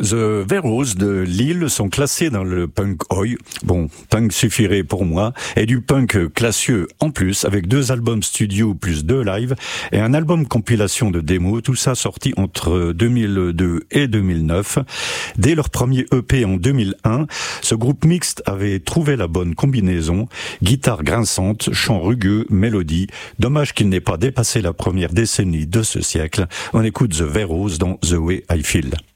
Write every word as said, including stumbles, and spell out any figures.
The Veros de Lille sont classés dans le punk oi. Bon, punk suffirait pour moi. Et du punk classieux en plus, avec deux albums studio plus deux live et un album compilation de démos, tout ça sorti entre deux mille deux et deux mille neuf. Dès leur premier E P en deux mille un, ce groupe mixte avait trouvé la bonne combinaison. Guitare grinçante, chant rugueux, mélodie. Dommage qu'il n'ait pas dépassé la première décennie de ce siècle. On écoute The Veros dans The Way I Feel.